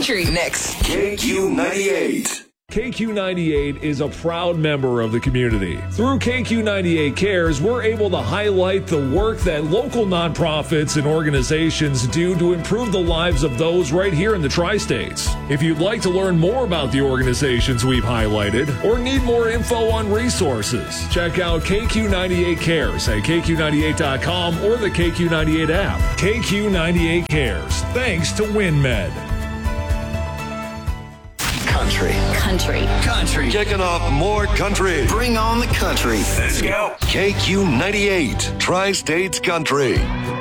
country. Next. KQ98. KQ98 is a proud member of the community. Through KQ98 Cares, we're able to highlight the work that local nonprofits and organizations do to improve the lives of those right here in the tri-states. If you'd like to learn more about the organizations we've highlighted or need more info on resources, check out KQ98 Cares at KQ98.com or the KQ98 app. KQ98 Cares. Thanks to WinMed. Country. Kicking off more country. Bring on the country. Let's go. KQ98, Tri-States Country.